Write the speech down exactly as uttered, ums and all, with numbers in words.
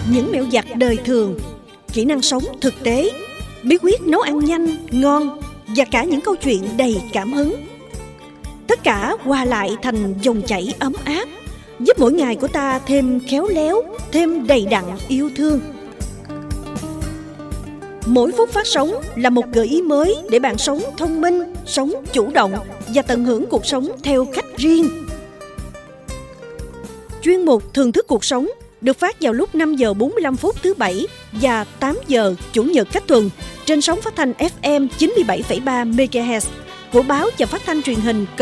những mẹo giặt đời thường, kỹ năng sống thực tế, bí quyết nấu ăn nhanh, ngon và cả những câu chuyện đầy cảm hứng. Tất cả hòa lại thành dòng chảy ấm áp, giúp mỗi ngày của ta thêm khéo léo, thêm đầy đặn yêu thương. Mỗi phút phát sóng là một gợi ý mới để bạn sống thông minh, sống chủ động và tận hưởng cuộc sống theo cách riêng. Chuyên mục Thưởng thức cuộc sống được phát vào lúc năm giờ bốn mươi lăm phút thứ Bảy và tám giờ Chủ nhật cách tuần trên sóng phát thanh ép em chín mươi bảy phẩy ba mê ga héc của báo và phát thanh truyền hình